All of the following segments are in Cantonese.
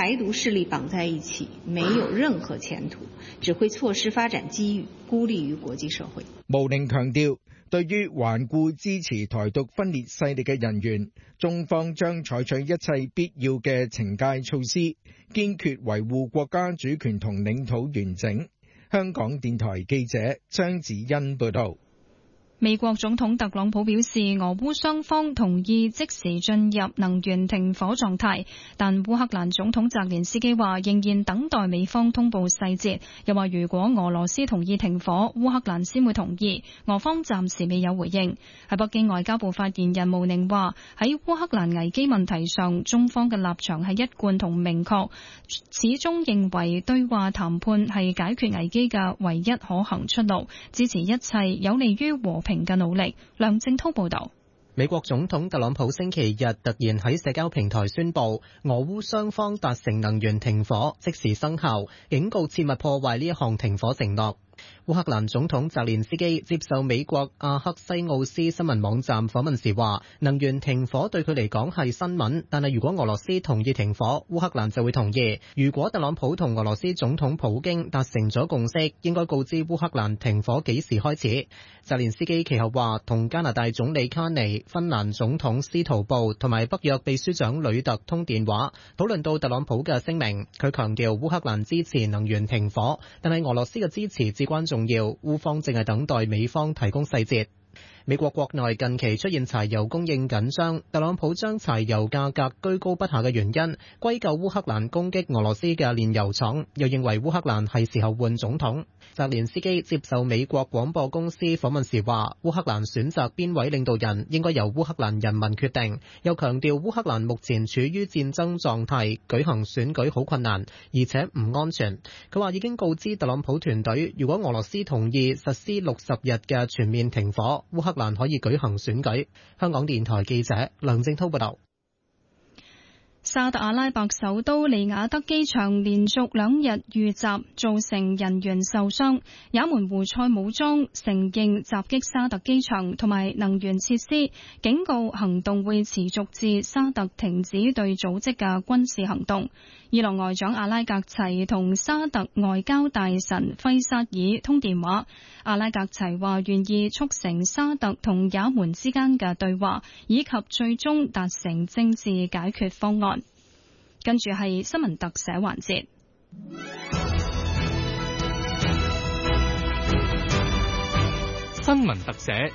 台獨勢力綁在一起，沒有任何前途，只會錯失發展機遇，孤立於國際社會。 毛寧強調，對於頑固支持台獨分裂勢力嘅人員，中方將採取一切必要嘅懲戒措施，堅決維護國家主權同領土完整。香港電台記者張子欣報道。 美國總統特朗普表示，俄烏雙方同意即時進入能源停火狀態，但烏克蘭總統澤連斯基話仍然等待美方通報細節，又話如果俄羅斯同意停火，烏克蘭先會同意，俄方暫時未有回應。喺北京，外交部發言人毛寧話，喺烏克蘭危機問題上，中方嘅立場係一貫同明確，始終認為對話談判係解決危機嘅唯一可行出路，支持一切有利於和平嘅努力。梁正濤報道。 美國總統特朗普星期日突然喺社交平台宣布，俄烏雙方達成能源停火，即時生效，警告切勿破壞呢一項停火承諾。烏克蘭總統澤連斯基接受美國阿克西奧斯新聞網站訪問時話，能源停火對佢嚟講係新聞，但係如果俄羅斯同意停火，烏克蘭就會同意。如果特朗普同俄羅斯總統普京達成咗共識，應該告知烏克蘭停火幾時開始。澤連斯基其後話，同加拿大總理卡尼、芬蘭總統斯圖布同埋北約秘書長呂特通電話，討論到特朗普嘅聲明。佢強調烏克蘭支持能源停火，但係俄羅斯嘅支持至關重要，烏方正係等待美方提供細節。美國國內近期出現柴油供應緊張，特朗普將柴油價格居高不下嘅原因歸咎烏克蘭攻擊俄羅斯嘅煉油廠，又認為烏克蘭係時候換總統。澤連斯基接受美國廣播公司訪問時話，烏克蘭選擇邊位領導人應該由烏克蘭人民決定，又強調烏克蘭目前處於戰爭狀態，舉行選舉好困難，而且唔安全。佢話已經告知特朗普團隊，如果俄羅斯同意實施60日嘅全面停火，烏克蘭可以舉行選舉。香港電台記者梁正濤報道。 沙特阿拉伯首都利雅得機場連續2日遇襲，造成人員受傷。也門胡塞武裝承認襲擊沙特機場同埋能源設施，警告行動會持續至沙特停止對組織嘅軍事行動。伊朗外長阿拉格齊同沙特外交大臣費薩爾通電話，阿拉格齊話願意促成沙特同也門之間嘅對話，以及最終達成政治解決方案。跟住係新聞特寫環節。 新聞特寫。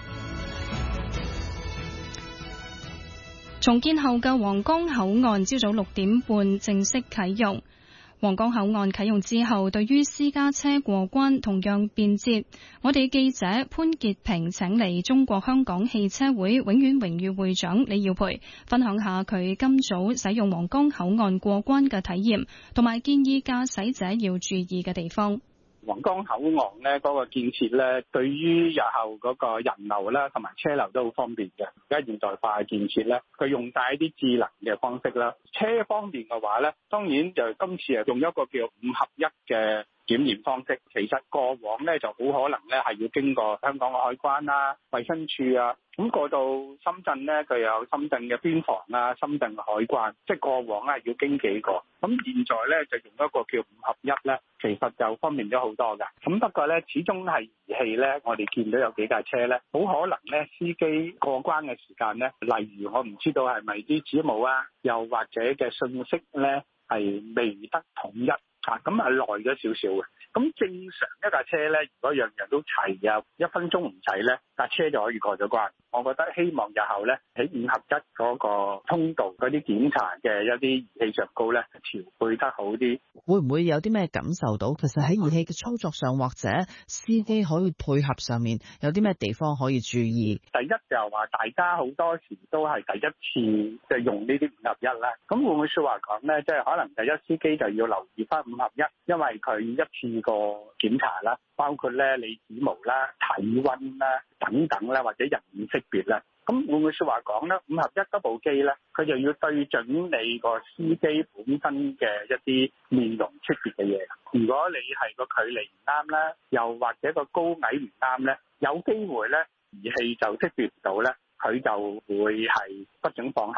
重建後嘅皇崗口岸朝早6點半正式啟用。皇崗口岸啟用之後，對於私家車過關同樣便捷。我哋記者潘潔平請嚟中國香港汽車會永遠榮譽會長李耀培分享下佢今早使用皇崗口岸過關嘅體驗，同埋建議駕駛者要注意嘅地方。 皇崗口岸咧嗰個建設咧，對於日後嗰個人流啦同埋車流都好方便嘅。而家現代化嘅建設咧，佢用晒一啲智能嘅方式啦。車方面嘅話咧，當然就今次係用一個叫5合1嘅檢驗方式。其實過往咧就好可能咧係要經過香港嘅海關啦、衛生署啊，咁過到深圳咧，佢有深圳嘅邊防啊、深圳嘅海關，即係過往咧要經幾個。咁現在咧就用一個叫5合1咧，其實就方便咗好多㗎。咁不過咧，始終係儀器咧，我哋見到有幾架車咧，好可能咧司機過關嘅時間咧，例如我唔知道係咪啲指模啊，又或者嘅信息咧係未得統一啊，咁係耐咗少少嘅。咁正常一架車咧，如果樣樣都齊啊，1分鐘唔齊咧，架車就可以過咗關。我覺得希望日後咧喺5合1嗰個通道嗰啲檢查嘅一啲儀器上高咧調配得好啲。 會唔會有啲咩感受到？其實喺儀器嘅操作上或者司機可以配合上面有啲咩地方可以注意？ 第一就係話大家好多時都係第一次即係用呢啲5合1啦。咁會唔會說話講咧？即係可能第一司機就要留意翻5合1，因為佢一次過檢查啦，包括咧你指模啦、體溫啦等等啦，或者人臉識別啦。咁會唔會說話講咧？5合1嗰部機咧，佢就要對準你個司機本身嘅一啲面容識別嘅嘢。如果你係個距離唔啱啦，又或者個高矮唔啱咧，有機會咧儀器就識別唔到咧，佢就會係不准放行啦。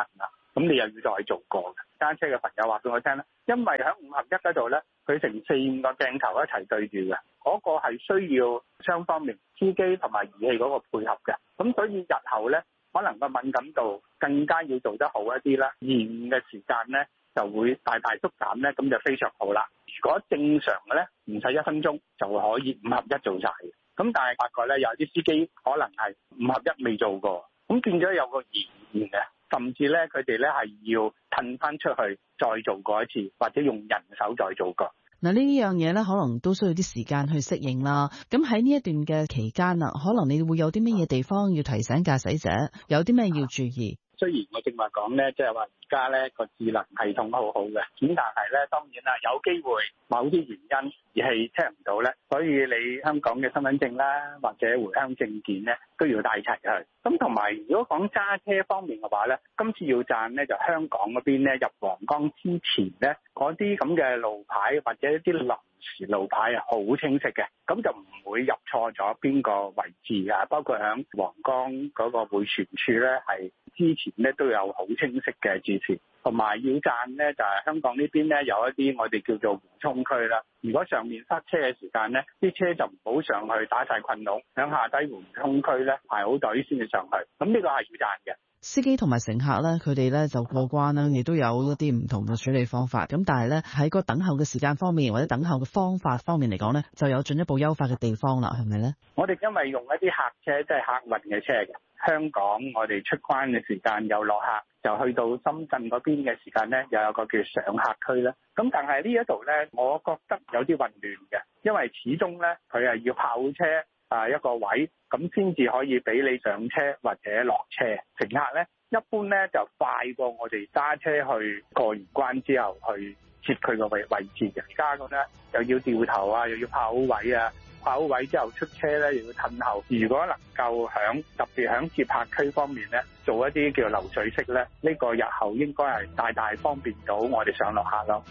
咁你又要再做過。揸車嘅朋友話俾我聽咧，因為喺5合1嗰度咧，佢成4-5個鏡頭一齊對住嘅，嗰個係需要雙方面司機同埋儀器嗰個配合嘅。咁所以日後咧，可能個敏感度更加要做得好一啲啦，延誤嘅時間咧就會大大縮減咧，咁就非常好啦。如果正常嘅咧，唔使1分鐘就可以5合1做晒嘅。咁但係發覺咧，有啲司機可能係5合1未做過，咁變咗有個延誤嘅，甚至咧佢哋咧係要褪翻出去再做過一次，或者用人手再做過。 嗱，呢樣嘢咧，可能都需要啲時間去適應啦。咁喺呢一段嘅期間啊，可能你會有啲乜嘢地方要提醒駕駛者，有啲咩要注意？ 雖然我正話講咧，即係話而家咧個智能系統好好嘅，咁但係咧當然啦，有機會某啲原因儀器聽唔到咧，所以你香港嘅身份證啦，或者回鄉證件咧都要帶齊去。咁同埋如果講揸車方面嘅話咧，今次要讚咧就香港嗰邊咧入皇崗之前咧，嗰啲咁嘅路牌或者一啲臨時路牌係好清晰嘅，咁就唔會入錯咗邊個位置啊。包括喺皇崗嗰個迴旋處咧，係之前咧都有好清晰嘅指示。同埋要讚咧就係香港呢邊咧有一啲我哋叫做緩衝區啦。如果上面塞車嘅時間咧，啲車就唔好上去打晒困籠，響下低緩衝區咧排好隊先至上去。咁呢個係要讚嘅。 司機同埋乘客咧，佢哋咧就過關啦，亦都有一啲唔同嘅處理方法。咁但係咧喺個等候嘅時間方面或者等候嘅方法方面嚟講咧，就有進一步優化嘅地方啦，係咪咧？我哋因為用一啲客車，即係客運嘅車嘅，香港我哋出關嘅時間有落客，就去到深圳嗰邊嘅時間咧，又有個叫上客區啦。咁但係呢一度咧，我覺得有啲混亂嘅，因為始終咧佢係要跑車一個位，咁先至可以俾你上車或者落車。乘客咧一般咧就快過我哋揸車去過完關之後去接佢個位置嘅。而家咁咧又要掉頭啊，又要跑好位啊，跑好位之後出車咧又要褪後。如果能夠特別響接客區方面咧做一啲叫流水式咧，呢個日後應該係大大方便到我哋上落客咯。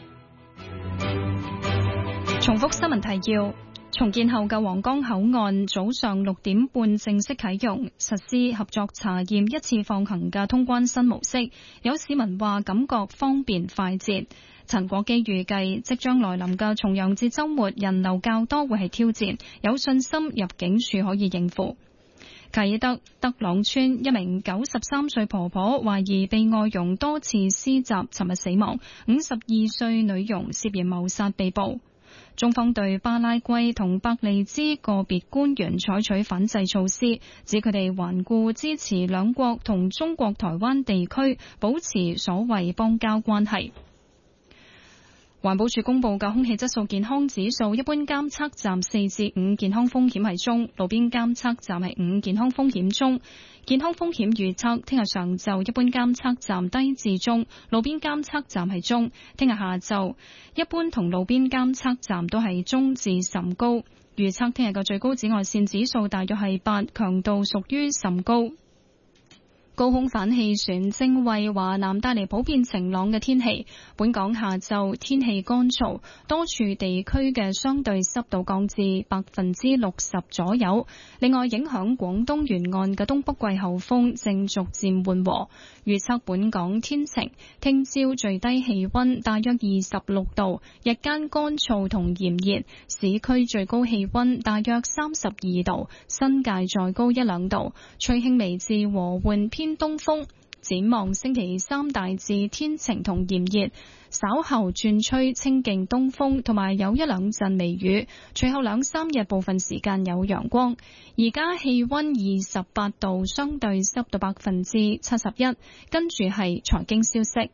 重複新聞提要。重建後嘅皇崗口岸早上6點半正式啟用，實施合作查驗一次放行嘅通關新模式。有市民話感覺方便快捷。陳國基預計即將來臨嘅重陽節週末人流較多會係挑戰，有信心入境處可以應付。啟德德朗村一名93歲婆婆懷疑被外傭多次施襲，尋日死亡。52歲女傭涉嫌謀殺被捕。中方對巴拉圭同伯利茲個別官員採取反制措施，指佢哋頑固支持兩國同中國台灣地區保持所謂邦交關係。環保署公布嘅空氣質素健康指數，一般監測站4至5，健康風險係中；路邊監測站係5，健康風險中。健康風險預測，聽日上晝一般監測站低至中，路邊監測站係中；聽日下晝一般同路邊監測站都係中至甚高。預測聽日嘅最高紫外線指數大約係8，強度屬於甚高。高空反氣旋正為華南帶嚟普遍晴朗嘅天氣。本港下晝天氣乾燥，多處地區嘅相對濕度降至60%左右。另外，影響廣東沿岸嘅東北季候風正逐漸緩和。預測本港天晴，聽朝最低氣溫大約26度，日間乾燥同炎熱，市區最高氣溫大約32度，新界再高1-2度，吹輕微至和緩偏東風。展望星期三大致天晴同炎熱，稍後轉吹清勁東風，同埋有1-2陣微雨。隨後2-3日部分時間有陽光。而家氣溫28度，相對濕度71%。跟住係財經消息。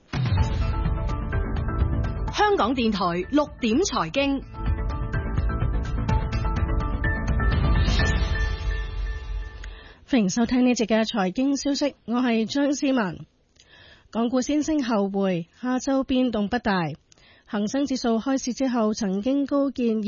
香港電台6點財經。歡迎收聽呢節嘅財經消息，我係張思文。港股先升後回，下周變動不大。恒生指數開市之後曾經高見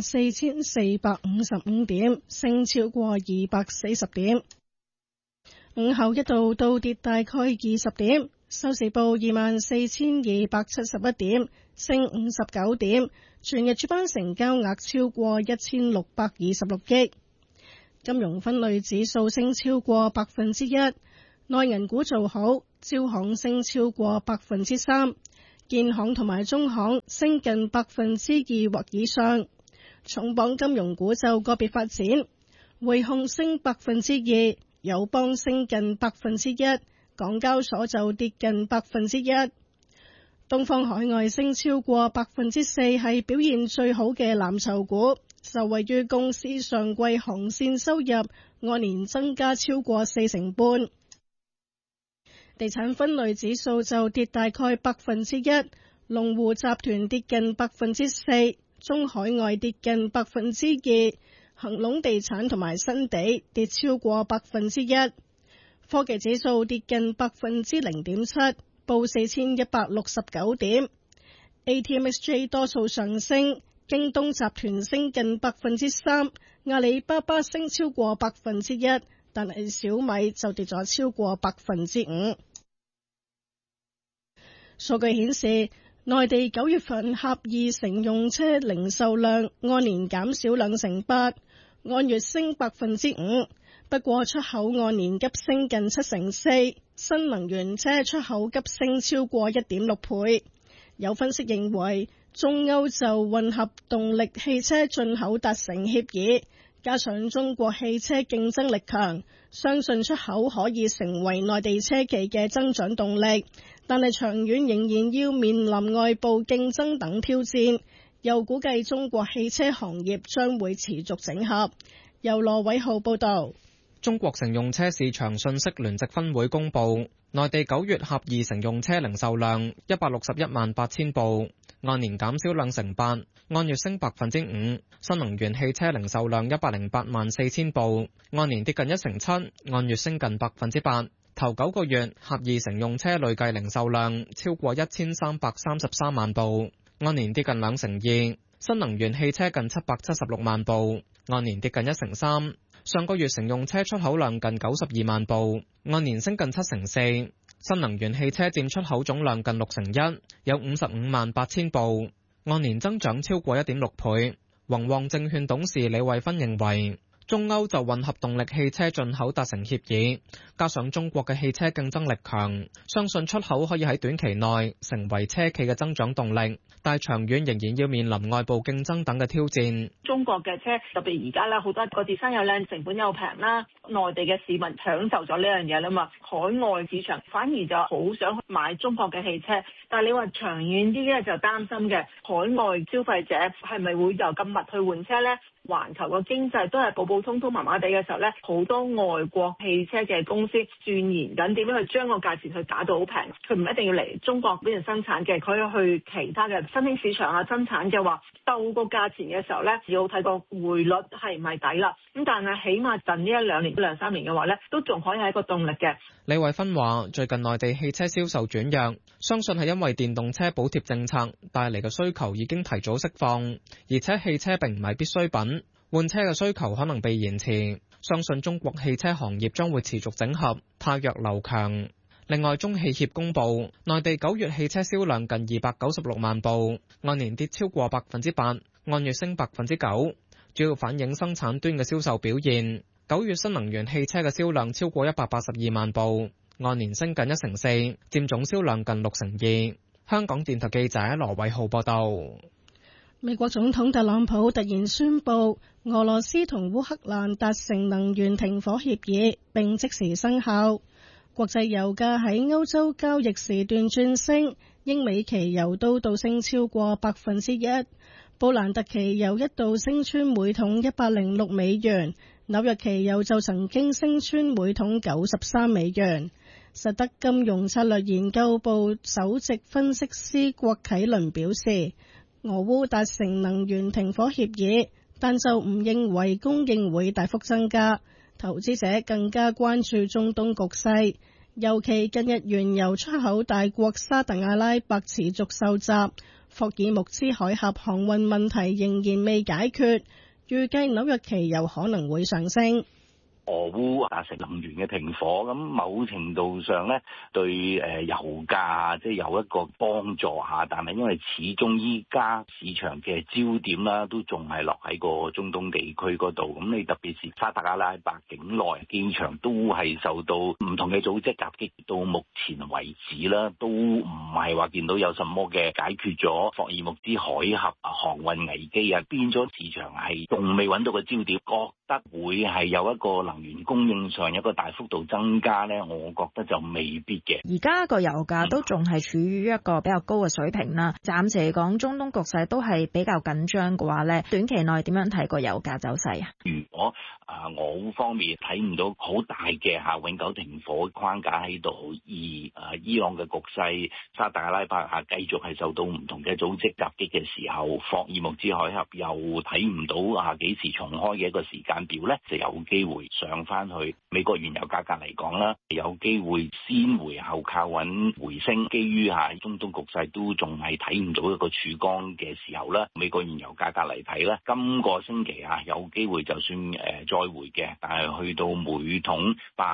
24,455點，升超過240點。午後一度倒跌大概20點，收市報24,271點，升59點。全日主板成交額超過1626億。金融分類指數升超過1%， 內銀股做好，招行升超過3%，建行同埋中行升近2%或以上。重磅金融股就個別發展，匯控升2%，友邦升近1%，港交所就跌近1%。東方海外升超過4%，係表現最好嘅藍籌股，受惠於公司上季航線收入按年增加超過4%半。地產分類指數就跌大概1%，龍湖集團跌近4%，中海外跌近2%，恒隆地產同埋新地跌超過1%。科技指數跌近0.7%，報4169點。ATMXJ 多數上升，京東集團升近3%，阿里巴巴升超過1%，但係小米就跌咗超過5%。數據顯示，內地9月份狹義乘用車零售量按年減少2.8%，按月升5%。不過出口按年急升近4%，新能源車出口急升超過1.6倍。有分析認為，中歐就混合動力汽車進口達成協議，加上中國汽車競爭力強，相信出口可以成為內地車企嘅增長動力。但係長遠仍然要面臨外部競爭等挑戰。又估計中國汽車行業將會持續整合。由羅偉浩報導。 中國乘用車市場信息聯席分會公佈，內地9月狹義乘用車零售量161萬8千部，按年減少2.8%，按月升5%。新能源汽車零售量108萬4千部，按年跌近1.7%，按月升近8%。頭9個月狹義乘用車累計零售量超過1333萬部，按年跌近2%。新能源汽車近776萬部，按年跌近1.3%。上個月乘用車出口量近92萬部，按年升近7.4%。新能源汽車佔出口總量近6%，有55萬8千部，按年增長超過1.6倍。宏旺證券董事李慧芬認為，中歐就混合動力汽車進口達成協議，加上中國嘅汽車競爭力強，相信出口可以喺短期內成為車企嘅增長動力，但係長遠仍然要面臨外部競爭等嘅挑戰。 中國嘅車特別而家咧，好多個設計又靚，成本又平啦，內地嘅市民享受咗呢樣嘢啦嘛，海外市場反而就好想買中國嘅汽車，但係你話長遠啲咧就擔心嘅，海外消費者係咪會又咁密去換車呢？環球嘅經濟都係普普通通麻麻地嘅時候咧，好多外國汽車嘅公司鑽研緊點樣去將個價錢去打到好平，佢唔一定要嚟中國呢邊生產嘅，佢要去其他嘅新興市場啊生產嘅話，鬥個價錢嘅時候咧，要睇個匯率係唔係抵啦。咁但係起碼近呢1-2年、2-3年嘅話咧，都仲可以係一個動力嘅。 李慧芬話：最近內地汽車銷售轉弱，相信係因為電動車補貼政策帶嚟嘅需求已經提早釋放，而且汽車並唔係必需品，換車嘅需求可能被延遲。相信中國汽車行業將會持續整合，汰弱留強。另外，中汽協公佈，內地9月汽車銷量近296萬部，按年跌超過8%，按月升9%，主要反映生產端嘅銷售表現。9月新能源汽車嘅銷量超過182萬部，按年升近1.4%，佔總銷量近2%。香港電台記者羅偉浩報道。 美國總統特朗普突然宣布，俄羅斯同烏克蘭達成能源停火協議，並即時生效。國際油價喺歐洲交易時段轉升，英美期油都倒升超過1%，布蘭特期油一度升穿每桶106美元，紐約期油就曾經升穿每桶93美元。實德金融策略研究部首席分析師郭啟倫表示，俄烏達成能源停火協議，但就唔認為供應會大幅增加。投資者更加關注中東局勢，尤其近日原油出口大國沙特阿拉伯持續受襲，霍爾木茲海峽航運問題仍然未解決，預計紐約期油可能會上升。 俄烏達成能源嘅停火，咁某程度上咧對油價即係有一個幫助下，但係因為始終依家市場嘅焦點啦，都仲係落喺個中東地區嗰度，咁你特別是沙特阿拉伯境內機場都係受到唔同嘅組織襲擊，到目前為止啦，都唔係話見到有什麼嘅解決咗霍爾木茲海峽航運危機啊，變咗市場係仲未揾到個焦點，覺得會係有一個能源供應上有一個大幅度增加咧，我覺得就未必嘅。 而家個油價都仲係處於一個比較高嘅水平啦。暫時嚟講，中東局勢都係比較緊張嘅話咧，短期內點樣睇個油價走勢啊？ 如果俄烏方面睇唔到好大嘅永久停火框架喺度，而伊朗嘅局勢、沙特阿拉伯繼續係受到唔同嘅組織襲擊嘅時候，霍爾木茲海峽又睇唔到幾時重開嘅一個時間表咧，就有機會上翻去。美國原油價格嚟講啦，有機會先回後靠穩回升。基於中東局勢都仲係睇唔到一個曙光嘅時候啦，美國原油價格嚟睇咧，今個星期有機會就算再回嘅，但係去到每桶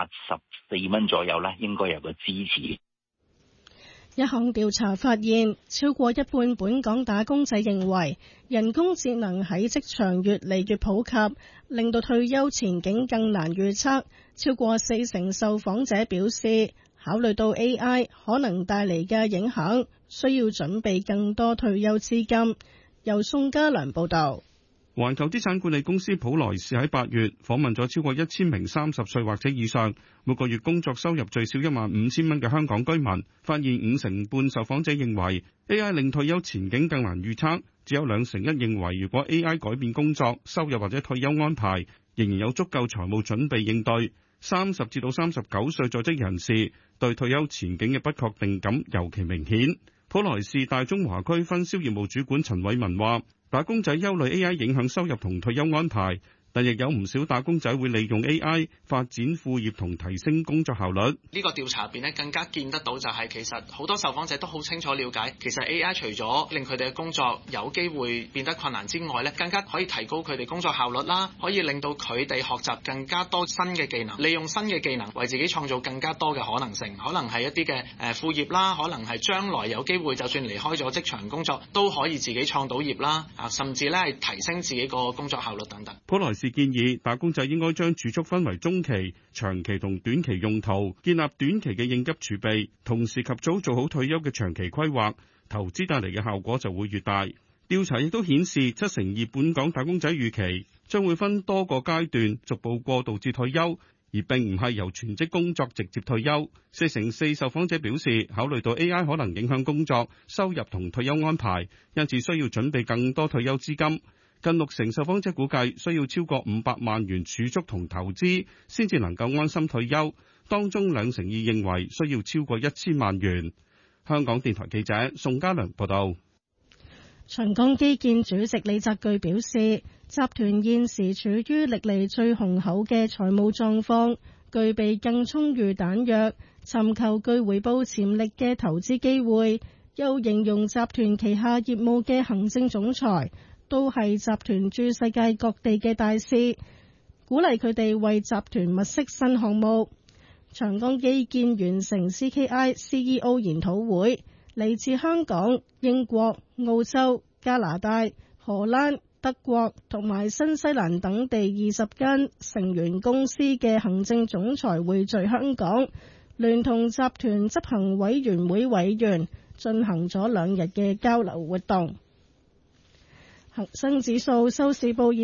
84蚊左右咧，應該有個支持。 一項調查發現，超過一半本港打工仔認為人工智能喺職場越嚟越普及，令到退休前景更難預測。超過40%受訪者表示，考慮到 AI 可能帶嚟嘅影響，需要準備更多退休資金。由宋家良報導。 環球資產管理公司普萊士喺8月訪問咗超過1000名30歲或者以上，每個月工作收入最少15000蚊嘅香港居民，發現5成半受訪者認為 AI 令退休前景更難預測，只有2成1認為如果 AI 改變工作、收入或者退休安排，仍然有足夠財務準備應對。30至到39歲在職人士對退休前景嘅不確定感尤其明顯。普萊士大中華區分銷業務主管陳偉文話，打工仔憂慮 AI 影響收入同退休安排，但亦有唔少打工仔會利用 AI 發展副業同提升工作效率。 呢個調查入邊咧，更加見得到就係其實好多受訪者都好清楚了解，其實 AI 除咗令佢哋嘅工作有機會變得困難之外咧，更加可以提高佢哋工作效率啦，可以令到佢哋學習更加多新嘅技能，利用新嘅技能為自己創造更加多嘅可能性，可能係一啲嘅副業啦，可能係將來有機會就算離開咗職場工作都可以自己創到業啦，甚至咧係提升自己個工作效率等等。 普萊士建議打工仔應該將儲蓄分為中期、長期同短期用途，建立短期嘅應急儲備，同時及早做好退休嘅長期規劃，投資帶嚟嘅效果就會越大。調查亦都顯示，72%本港打工仔預期將會分多個階段逐步過渡至退休，而並唔係由全職工作直接退休。4%受訪者表示，考慮到 AI 可能影響工作、收入同退休安排，因此需要準備更多退休資金。近60%受訪者估計需要超過500萬元儲蓄同投資，先至能夠安心退休。當中2成2認為需要超過1000萬元。香港電台記者宋家良報道。 長江基建主席李澤钜表示，集團現時處於歷嚟最雄厚嘅財務狀況，具備更充裕彈藥，尋求具回報潛力嘅投資機會。又形容集團旗下業務嘅行政總裁都係集團駐世界各地嘅大使，鼓勵佢哋為集團物色新項目。長江基建完成 CKI CEO 研討會，嚟自香港、英國、澳洲、加拿大、荷蘭、德國同埋新西蘭等地20間成員公司嘅行政總裁匯聚香港，聯同集團執行委員會委員進行咗2日嘅交流活動。恒生指數收市報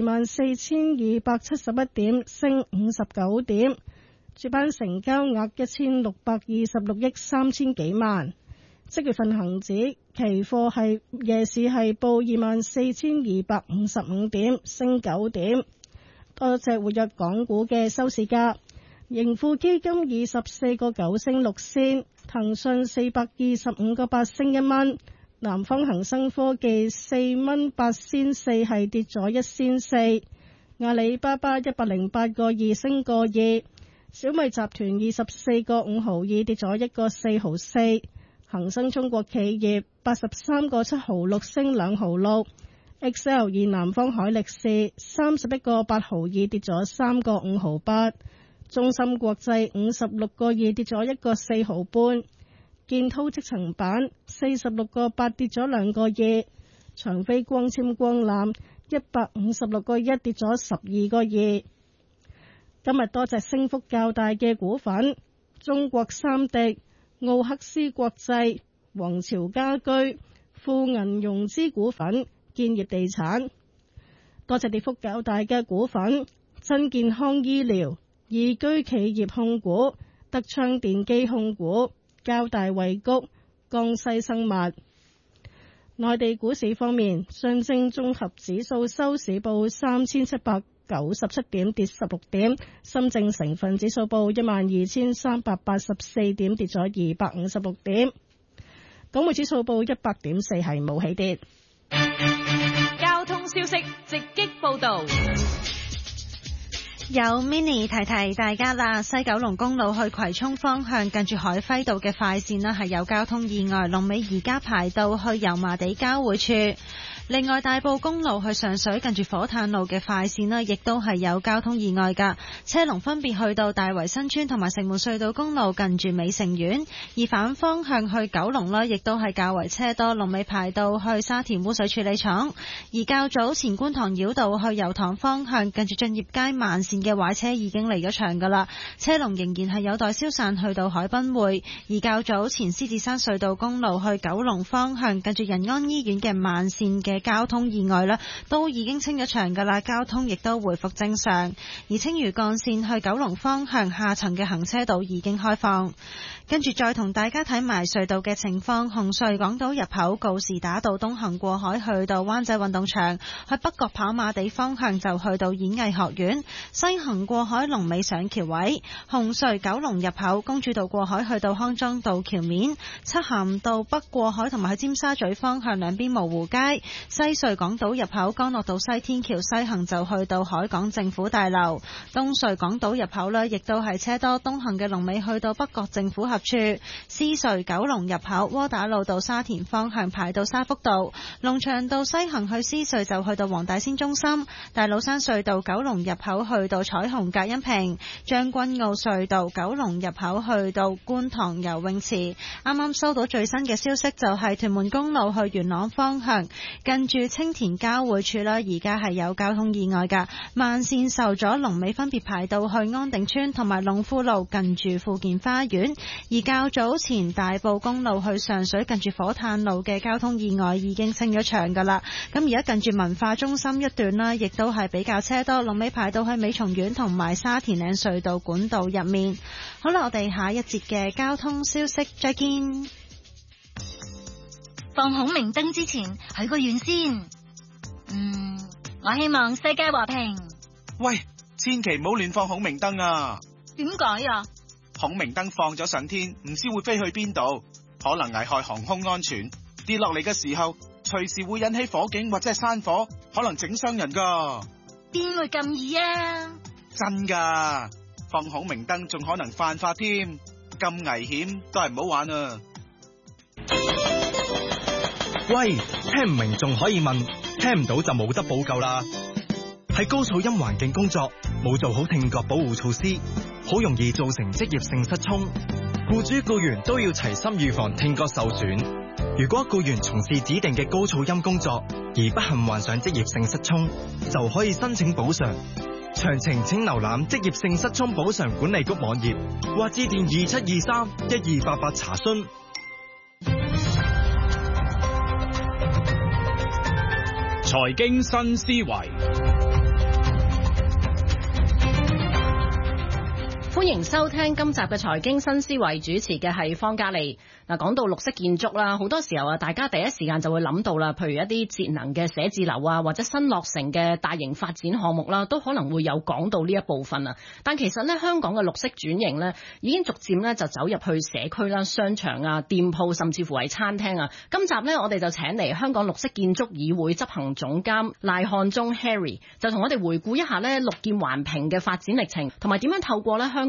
24,271點，升59點。主板成交額1626億3000幾萬。即月份恒指期貨係夜市係報24,255點，升9點。多隻活躍港股嘅收市價，盈富基金24個9升6仙，騰訊425個8升1蚊。南方恒生科技4蚊8仙4係跌咗1仙4，阿里巴巴108個2升個2，小米集團24個5毫2跌咗1個4毫4，恒生中國企業83個7毫6升2毫6，XL 南方海力士31個8毫2跌咗3個5毫8， 中芯國際56個2跌咗1個4毫半，建滔積層板46個8跌咗2個2，長飛光纖光纜156個1跌咗12個2。今日多隻升幅較大嘅股份：中國三迪、奧克斯國際、皇朝家居、富銀融資股份、建業地產。多隻跌幅較大嘅股份：真健康醫療、宜居企業控股、德昌電機控股、交大惠谷、江西生物。內地股市方面，上證綜合指數收市報3797點，跌16點；深證成分指數報12384點，跌咗256點。港匯指數報100.4，係冇起跌。 交通消息直擊報道。 有 Mini 提提大家啦，西九龍公路去葵涌方向近住海輝道嘅快線係有交通意外，龍尾而家排到去油麻地交匯處。另外，大埔公路去上水近住火炭路嘅快線亦都係有交通意外㗎，車龍分別去到大圍新村同埋城門隧道公路近住美城苑，而反方向去九龍亦都係較為車多，龍尾排到去沙田污水處理廠。而較早前觀塘繞道去油塘方向近住駿業街慢線嘅壞車已經離咗場㗎啦，車龍仍然係有待消散去到海濱匯。而較早前獅子山隧道公路去九龍方向近住仁安醫院嘅慢線嘅交通意外都已經清咗場㗎啦，交通亦都回復正常。而青嶼幹線去九龍方向下層嘅行車道已經開放。跟住再同大家睇埋隧道嘅情況，紅隧港島入口告士打道東行過海去到灣仔運動場，去北角跑馬地方向就去到演藝學院，西行過海龍尾上橋位。紅隧九龍入口公主道過海去到康莊道橋面，漆咸道北過海同埋去尖沙咀方向兩邊蕪湖街。西隧港島入口干諾道西天橋西行就去到海港政府大樓。東隧港島入口亦都係車多，東行嘅龍尾去到北角政府合處。獅隧九龍入口窩打老道沙田方向排到沙福道，龍翔道西行去獅隧就去到黃大仙中心。大老山隧道九龍入口去到彩虹隔音屏，將軍澳隧道九龍入口去到觀塘游泳池。啱啱收到最新嘅消息，就係屯門公路去元朗方向近住青田交匯處啦，而家係有交通意外噶，慢線受阻，龍尾分別排到去安定村同埋龍富路近住富健花園。而較早前大埔公路去上水近住火炭路嘅交通意外已經清咗場噶啦，咁而家近住文化中心一段啦，亦都係比較車多，龍尾排到去美松苑同埋沙田嶺隧道管道入面。好啦，我哋下一節嘅交通消息再見。 放孔明燈之前許個願先。我希望世界和平。 喂，千祈唔好亂放孔明燈啊！ 點解啊？ 孔明燈放咗上天，唔知會飛去邊度，可能危害航空安全。跌落嚟嘅時候，隨時會引起火警或者係山火，可能整傷人噶。 邊會咁易啊？ 真噶，放孔明燈仲可能犯法添，咁危險都係唔好玩啊！ 喂，聽唔明仲可以問，聽唔到就冇得補救啦。喺高噪音環境工作，冇做好聽覺保護措施，好容易造成職業性失聰。僱主僱員都要齊心預防聽覺受損。如果僱員從事指定嘅高噪音工作而不幸患上職業性失聰，就可以申請補償。詳情請瀏覽職業性失聰補償管理局網頁或致電2723-1288查詢。 財經新思維，歡迎收聽今集嘅財經新思維，主持嘅係方嘉莉。嗱，講到綠色建築啦，好多時候大家第一時間就會諗到啦，譬如一啲節能嘅寫字樓啊，或者新落成嘅大型發展項目啦，都可能會有講到呢一部分啊。但其實呢，香港嘅綠色轉型呢，已經逐漸呢就走入去社區啦、商場啊、店鋪，甚至乎係餐廳啊。今集呢，我哋就請嚟香港綠色建築議會執行總監賴漢忠 Harry， 就同我哋回顧一下呢綠建環評嘅發展歷程，同埋點樣透過呢香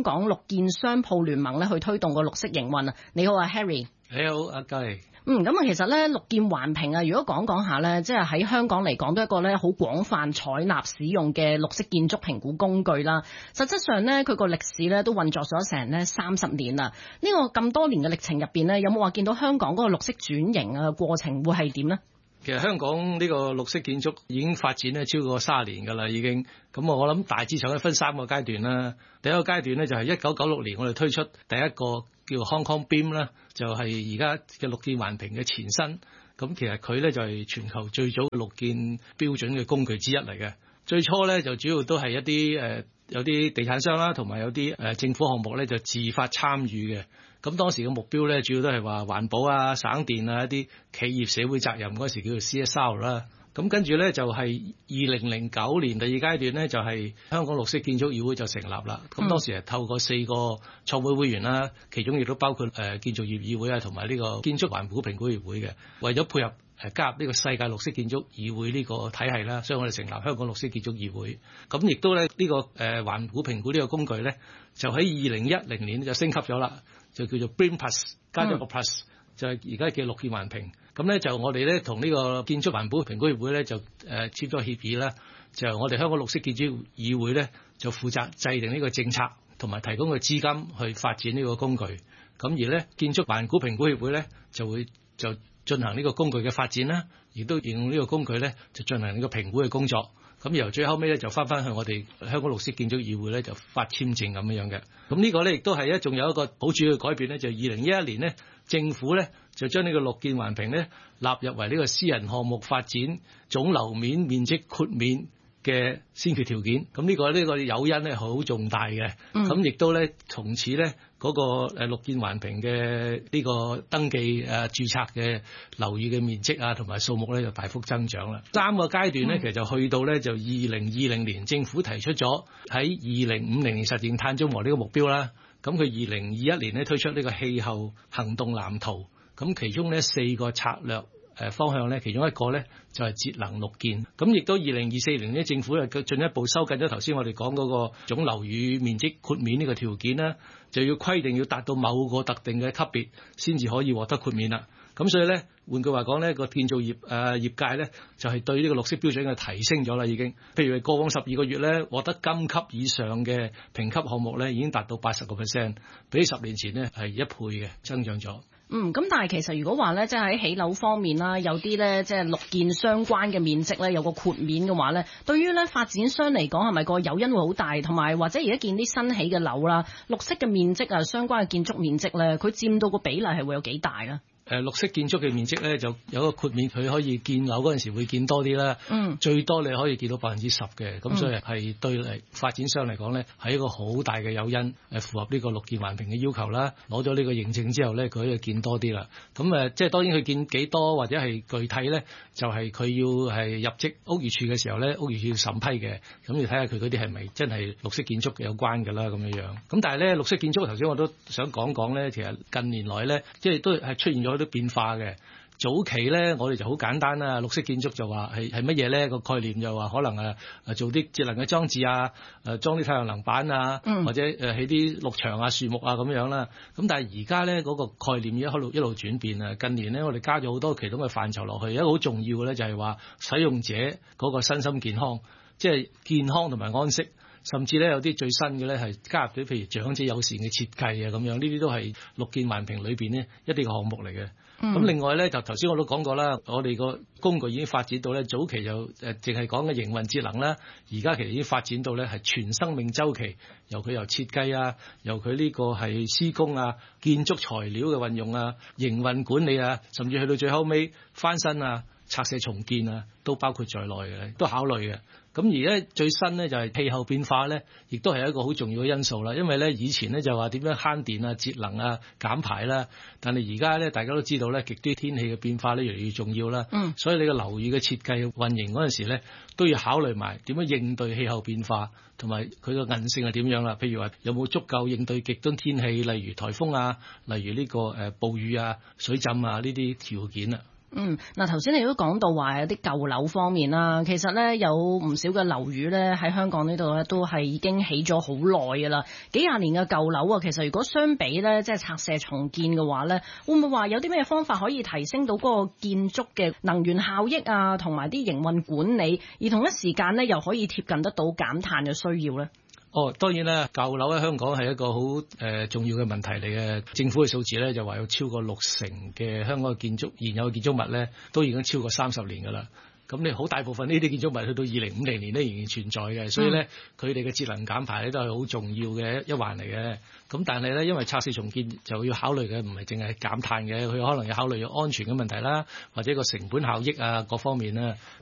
香港綠建商鋪聯盟咧去推動個綠色營運啊。你好啊 Harry。 你好阿嘉莉。 咁啊，其實咧綠建環評啊，如果講下咧，即係喺香港嚟講都係一個咧好廣泛採納使用嘅綠色建築評估工具啦。實質上咧，佢個歷史咧都運作咗成咧30年啦。呢個咁多年嘅歷程入邊咧，有冇話見到香港嗰個綠色轉型啊過程會係點呢？ 其實香港呢個綠色建築已經發展咧超過30年㗎啦，已經。咁我諗大致上分3個階段啦。第一個階段咧就係1996年我哋推出第一個叫 Hong Kong BEAM 啦，就係而家嘅綠建環評嘅前身。咁其實佢咧就係全球最早嘅綠建標準嘅工具之一嚟嘅。最初咧就主要都係一啲有啲地產商啦，同埋有啲政府項目咧就自發參與嘅。咁當時嘅目標咧主要都係話環保啊、省電啊、一啲企業社會責任，嗰時叫做 CSR 啦。咁跟住咧就係2009年第二階段咧就係香港綠色建築議會就成立啦。咁當時係透過4個創會會員啦，其中亦都包括建造業議會啊，同埋呢個建築環保評估協會嘅，為咗配合加入呢個世界綠色建築議會呢個體系啦，所以我哋成立香港綠色建築議會。咁亦都咧呢個環保評估呢個工具咧，就喺2010年就升級咗啦，就叫做 BREEAM Plus 加咗個 Plus，就係而家嘅綠建環評。咁咧就我哋咧同呢個建築環保評估協會咧就簽咗協議啦，就我哋香港綠色建築議會咧就負責制定呢個政策同埋提供個資金去發展呢個工具。咁而咧建築環保評估協會咧就進行呢個工具嘅發展啦，亦都應用呢個工具咧就進行呢個評估嘅工作。咁由最後尾咧就翻去我哋香港綠色建築議會咧就發簽證咁樣嘅。咁呢個咧亦都係仲有一個好主要嘅改變咧，就2011年咧政府咧就將呢個綠建環評咧納入為呢個私人項目發展總樓面面積豁免嘅先決條件。咁呢個誘因咧好重大嘅。咁亦都咧從此咧嗰個綠建環評嘅呢個登記註冊嘅樓宇嘅面積啊同埋數目咧就大幅增長啦。3個階段咧其實就去到咧就2020年政府提出咗喺2050年實現碳中和呢個目標啦。咁佢2021年咧推出呢個氣候行動藍圖。咁其中呢4個策略方向咧，其中一個咧就係節能綠建。咁亦都2024年咧，政府又進一步收緊咗頭先我哋講嗰個總樓宇面積豁免呢個條件啦，就要規定要達到某個特定嘅級別先至可以獲得豁免啦。咁所以咧，換句話講咧，個建造業業界咧就係對呢個綠色標準嘅提升咗啦，已經。譬如過往12個月咧，獲得金級以上嘅評級項目咧，已經達到80%，比10年前呢係1倍嘅增長咗。 咁但係其實如果話咧，即係喺起樓方面啦，有啲咧即係綠建相關嘅面積咧，有個豁免嘅話咧，對於咧發展商嚟講係咪個誘因會好大？同埋或者而家見啲新起嘅樓啦，綠色嘅面積啊，相關嘅建築面積咧，佢佔到個比例係會有幾大咧？ 綠色建築嘅面積咧就有個豁免，佢可以建樓嗰陣時會建多啲啦。最多你可以建到10%嘅，咁所以係對發展商嚟講咧係一個好大嘅誘因，符合呢個綠建環評嘅要求啦。攞咗呢個認證之後咧，佢可以建多啲啦。咁即係當然佢建幾多或者係具體咧，就係佢要係入職屋宇署嘅時候咧，屋宇署要審批嘅。咁你睇下佢嗰啲係咪真係綠色建築有關㗎啦咁樣樣。咁但係咧綠色建築頭先我都想講咧，其實近年來咧即係都係出現咗都變化嘅。早期咧，我哋就好簡單啦。綠色建築就話係乜嘢咧？個概念就話可能做啲節能嘅裝置啊，裝啲太陽能板啊，或者起啲綠牆啊、樹木啊咁樣啦。咁但係而家咧嗰個概念一路轉變啊。近年咧，我哋加咗好多其他嘅範疇落去。一個好重要嘅咧就係話使用者嗰個身心健康，即係健康同埋安息。甚至咧有啲最新嘅咧係加入咗譬如長者友善嘅設計啊咁樣，呢啲都係綠建環評裏邊呢一啲嘅項目嚟嘅。咁另外咧就頭先我都講過啦，我哋個工具已經發展到咧早期就淨係講嘅營運節能啦，而家其實已經發展到咧係全生命週期，由設計啊，由佢呢個係施工啊、建築材料嘅運用啊、營運管理啊，甚至去到最後尾翻新啊、拆卸重建啊，都包括在內嘅，都考慮嘅。咁而家最新咧就係氣候變化咧，亦都係一個好重要嘅因素啦。因為咧以前咧就話點樣慳電啊、節能啊、減排啦，但係而家咧大家都知道咧極端天氣嘅變化咧越嚟越重要啦。所以你個樓宇嘅設計運營嗰陣時咧都要考慮埋點樣應對氣候變化，同埋佢個韌性係點樣啦。譬如話有冇足夠應對極端天氣，例如颱風啊，例如呢個暴雨啊、水浸啊呢啲條件啊。 嗱，頭先你都講到話有啲舊樓方面啦，其實咧有唔少嘅樓宇咧喺香港呢度咧都係已經起咗好耐噶啦，幾廿年嘅舊樓啊，其實如果相比咧即係拆卸重建嘅話咧，會唔會話有啲咩方法可以提升到嗰個建築嘅能源效益啊，同埋啲營運管理，而同一時間咧又可以貼近得到減碳嘅需要咧？ 當然啦，舊樓喺香港係一個好重要嘅問題嚟嘅。政府嘅數字咧就話有超過60%嘅香港嘅現有嘅建築物咧都已經超過30年㗎啦。咁你好大部分呢啲建築物去到2050年咧仍然存在嘅，所以咧佢哋嘅節能減排咧都係好重要嘅一環嚟嘅。咁但係咧，因為拆卸重建就要考慮嘅唔係淨係減碳嘅，佢可能要考慮安全嘅問題啦，或者個成本效益啊各方面啦。